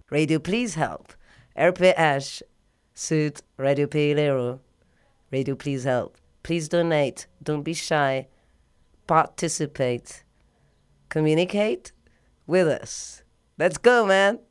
Radio Please Help. RPS Sud Radio Peilero. Radio Please Help. Please donate. Don't be shy. Participate. Communicate with us. Let's go, man.